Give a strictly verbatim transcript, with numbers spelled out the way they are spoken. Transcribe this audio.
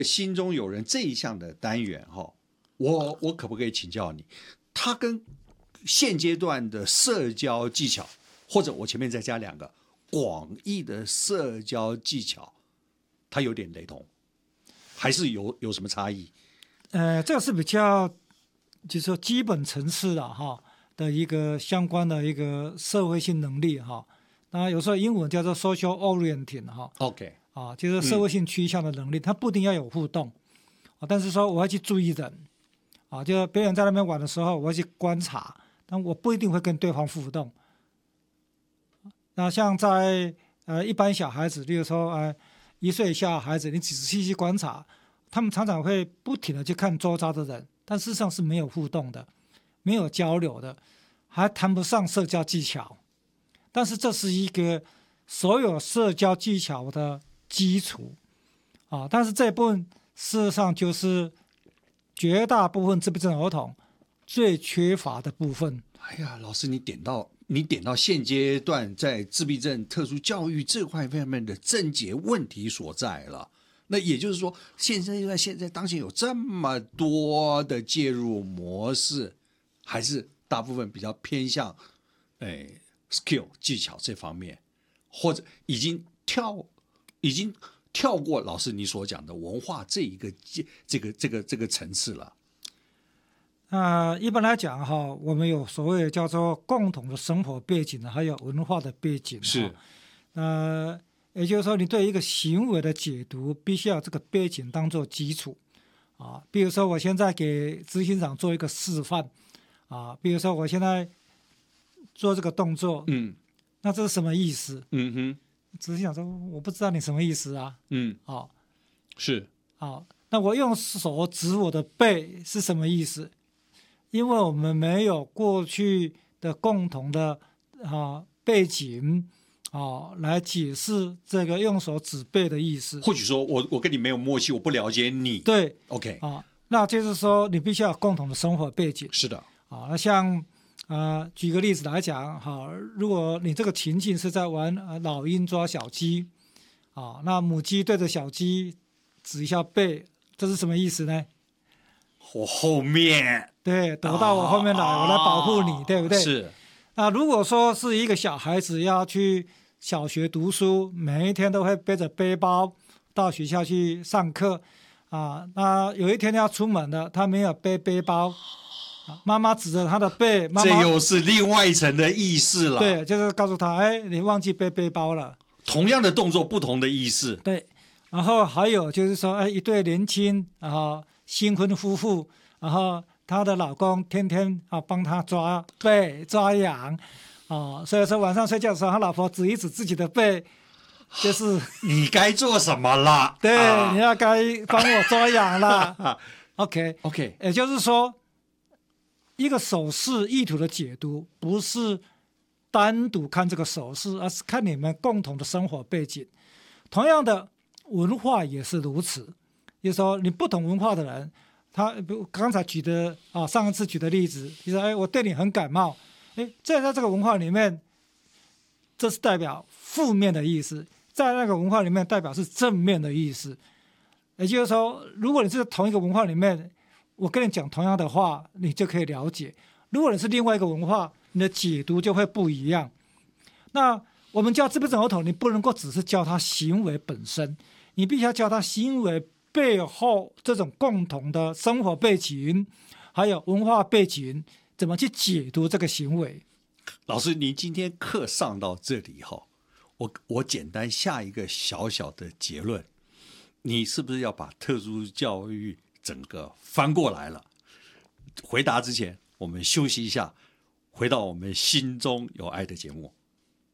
心中有人这一项的单元哈，我我可不可以请教你，它跟现阶段的社交技巧，或者我前面再加两个广义的社交技巧，它有点雷同，还是有有什么差异？ 呃，这个是比较就是说基本层次的哈的一个相关的一个社会性能力哈。那有时候英文叫做 social orienting 哈 ，OK 啊，就是社会性趋向的能力，嗯、它不一定要有互动啊，但是说我要去注意人啊，就别人在那边玩的时候，我要去观察，但我不一定会跟对方互动。那像在呃一般小孩子，例如说呃一岁以下的孩子，你仔细去观察，他们常常会不停的去看周遭的人，但事实上是没有互动的，没有交流的，还谈不上社交技巧。但是这是一个所有社交技巧的基础啊，但是这一部分事实上就是绝大部分自闭症儿童最缺乏的部分。 哎呀，老师，你点到你点到现阶段在自闭症特殊教育这块方面的症结问题所在了。那也就是说，现在在现在当前有这么多的介入模式，还是大部分比较偏向，哎 skill 技巧这方面，或者已经跳已经跳过老师你所讲的文化这一个这个这个这个层次了。 那、呃、一般来讲哈，我们有所谓叫做共同的生活背景，还有文化的背景。 是， 呃，也就是说，你对一个行为的解读，必须要这个背景当做基础啊。比如说，我现在给执行长做一个示范啊，比如说我现在做这个动作， 嗯， 那这是什么意思？ 嗯哼， 执行长说我不知道你什么意思啊。 嗯， 好、哦， 是， 好，那我用手指我的背是什么意思？因为我们没有过去的共同的啊背景啊来解释这个用手指背的意思。 或许说我我跟你没有默契，我不了解你。 对 ，OK 啊，那就是说你必须要有共同的生活背景。 是的， 啊，那像啊、呃，举个例子来讲，好，如果你这个情境是在玩呃老鹰抓小鸡，啊，那母鸡对着小鸡指一下背，这是什么意思呢？ 我后面对，躲到我后面来，啊、我来保护你，对不对？ 是。 那如果说是一个小孩子要去小学读书，每一天都会背着背包到学校去上课，啊，那有一天要出门了，他没有背背包，妈妈指着他的背，妈妈这又是另外一层的意思了。 对，就是告诉他，哎，你忘记背背包了。 同样的动作，不同的意思。 对，然后还有就是说，哎，一对年轻然后新婚夫妇，然后她的老公天天啊帮她抓背抓痒，啊，所以说晚上睡觉的时候，他老婆指一指自己的背，就是你该做什么了？ 对， 啊、 你要该帮我抓痒了。OK OK， 也就是说，一个手势意图的解读不是单独看这个手势，而是看你们共同的生活背景。同样的，文化也是如此。就是说，你不同文化的人，他刚才举的啊，上一次举的例子，就是哎，我对你很感冒，哎，在在这个文化里面，这是代表负面的意思；在那个文化里面，代表是正面的意思。也就是说，如果你是同一个文化里面，我跟你讲同样的话，你就可以了解；如果你是另外一个文化，你的解读就会不一样。那我们教自闭症儿童，你不能够只是教他行为本身，你必须要教他行为背后这种共同的生活背景，还有文化背景，怎么去解读这个行为。 老师，您今天课上到这里后，我我简单下一个小小的结论，你是不是要把特殊教育整个翻过来了？回答之前，我们休息一下，回到我们心中有爱的节目。